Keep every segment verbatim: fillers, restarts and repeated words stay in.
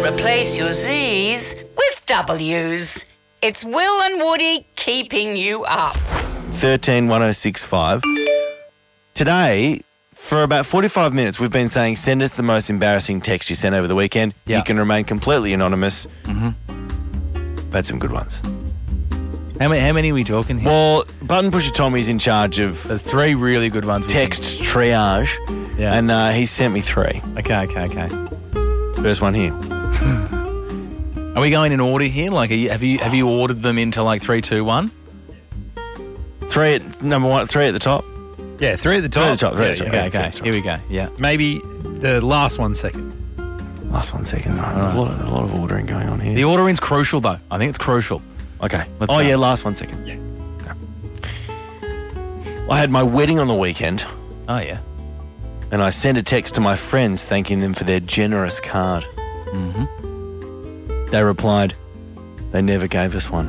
Replace your Z's with W's. It's Will and Woody keeping you up. thirteen one oh six five. Today, for about forty-five minutes, we've been saying, send us the most embarrassing text you sent over the weekend. Yeah. You can remain completely anonymous. Mm-hmm. We've had some good ones. How many, how many are we talking here? Well, Button Pusher Tommy's in charge of There's three really good ones. we text think. triage, Yeah. and uh, he sent me three. Okay, okay, okay. First one here. Are we going in order here? Like, are you, have you have you ordered them into like three, two, one? Three at number one, three at the top. Yeah, three at the top. Three at the top, three Yeah, at the top. yeah. Okay, okay. Top. Here we go. Yeah. Maybe the last one second. Last one second. Right. A, lot of, a lot of ordering going on here. The ordering's crucial, though. I think it's crucial. Okay. Let's oh, go. yeah, last one second. Yeah. Okay. I had my wedding on the weekend, Oh, yeah. and I sent a text to my friends thanking them for their generous card. Mm-hmm. They replied, they never gave us one.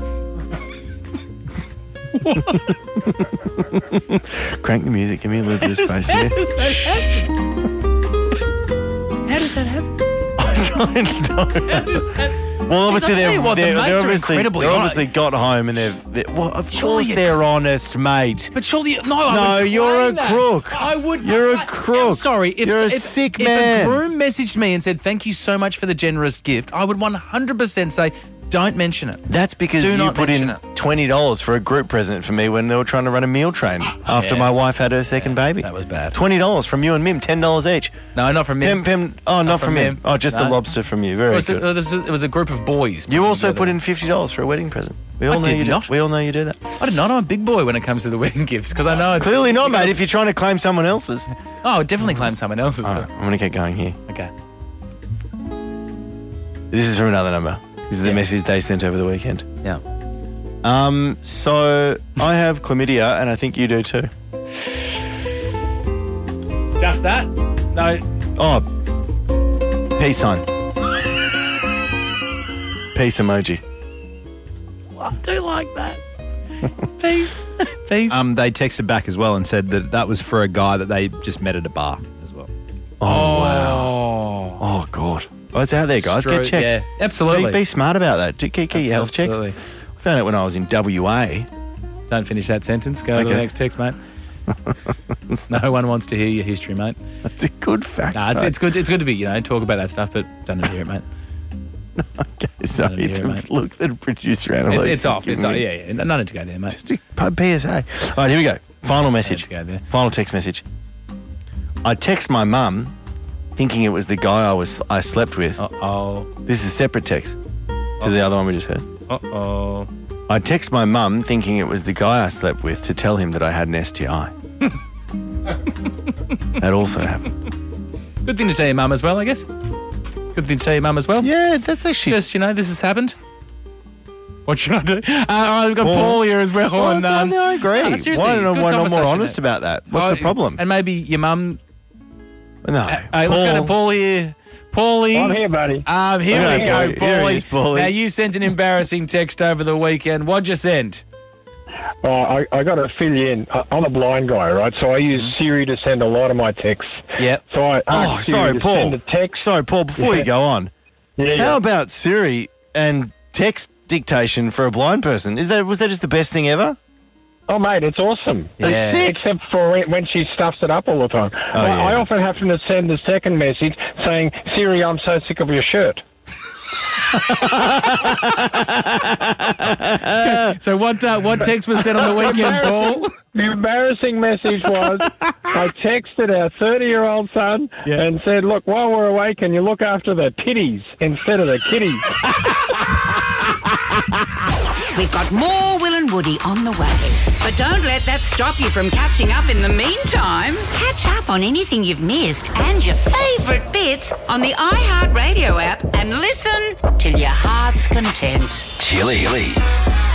Crank the music. Give me a little bit of space here. How does that happen? I don't know. How does that Well, obviously I'll tell they're, you what, the they're, mates they're are obviously, incredibly they're honest. obviously got home and they've, they're, well, of Surely course you- they're honest, mate. But surely, no, I No, would you're claim a that. crook. I would. You're a I- crook. I'm sorry. If, You're a if, sick if man. a groom messaged me and said, thank you so much for the generous gift, I would one hundred percent say, don't mention it. That's because Do you not put in mention it. twenty dollars for a group present for me when they were trying to run a meal train after yeah. my wife had her second baby. That was bad. twenty dollars from you and Mim, ten dollars each. No, not from me. Pim, Pim, oh, not, from from Mim. Mim. Oh, just the No. lobster from you. It Very was, a, good. it, was a, it was a group of boys. You also together. put in fifty dollars for a wedding present. We all I know did you not. Do, we all know you do that. I did not. I'm a big boy when it comes to the wedding gifts because I know it's... Clearly not, mate, if you're trying to claim someone else's. Oh, I would definitely claim someone else's. All but- right, I'm going to keep going here. Okay. This is from another number. This is the Yeah. message they sent over the weekend. Yeah. Um, so I have chlamydia, and I think you do too. Just that? No. Oh, peace sign. Peace emoji. I do like that. Peace. Peace. Um, they texted back as well and said that that was for a guy that they just met at a bar as well. Oh, wow. Oh. Oh, God. Oh, it's out there, guys. Stro- Get checked. Yeah, absolutely. Be, be smart about that. Keep, keep your health checks. Absolutely. I found out when I was in W A. Don't finish that sentence. Go to the Okay. next text, mate. No one wants to hear your history, mate. That's a good fact. Nah, it's, mate. it's good. It's good to be, you know, talk about that stuff, but don't hear it, mate. Okay, sorry. hear it, The mate. look, the producer It's, analyst. it's is off. giving It's off. me- Yeah, yeah. No need to go there, mate. Just a P S A. All right, here we go. Final message. to go there. Final text message. I text my mum thinking it was the guy I was I slept with. Uh oh. This is a separate text to the other one we just heard. Uh oh. I text my mum thinking it was the guy I slept with to tell him that I had an S T I. That also happened. Good thing to tell your mum as well, I guess. Good thing to tell your mum as well. Yeah, that's actually... Just, you know, this has happened. What should I do? Uh, all right, we've got Paul- Paul here as well. Well, on, that's- um, I agree. no, seriously, why not, good why not more conversation honest there. about that? What's Oh, the problem? And maybe your mum... No. Uh, hey, let's go to Paul here. Paulie. I'm here, buddy. Um, here Okay, we go, here he Paulie. is, Paulie. Now, you sent an embarrassing text over the weekend. What'd you send? Oh, I, I got to fill you in. I, I'm a blind guy, right? So I use Siri to send a lot of my texts. Yep. So I Oh, asked Siri sorry, to Paul. send a text. Sorry, Paul, before Yeah. you go on, Yeah, yeah. how about Siri and text dictation for a blind person? Is that Was that just the best thing ever? Oh, mate, it's awesome. That's Yeah. sick. Except for when, when she stuffs it up all the time. I, Oh, yeah, I that's- often have to send a second message saying, Siri, I'm so sick of your shirt. So what uh, what text was sent on the weekend, Paul? The embarrassing message was, I texted our thirty-year-old son Yeah. and said, look, while we're away, can you look after the titties instead of the kitties? We've got more Will and Woody on the way. But don't let that stop you from catching up in the meantime. Catch up on anything you've missed and your favourite bits on the iHeartRadio app and listen till your heart's content. Chili.